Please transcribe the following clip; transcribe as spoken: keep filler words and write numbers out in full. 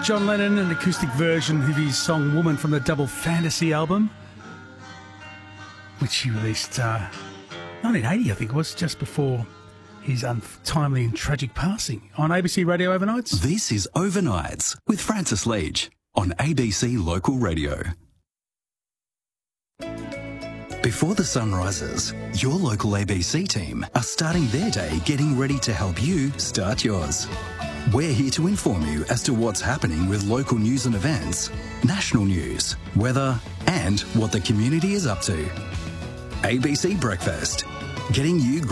John Lennon, an acoustic version of his song Woman from the Double Fantasy album, which he released uh, nineteen eighty, I think it was, just before his untimely and tragic passing. On A B C Radio Overnights. This is Overnights with Francis Leach on A B C Local Radio. Before the sun rises, your local A B C team are starting their day getting ready to help you start yours. We're here to inform you as to what's happening with local news and events, national news, weather, and what the community is up to. A B C Breakfast, getting you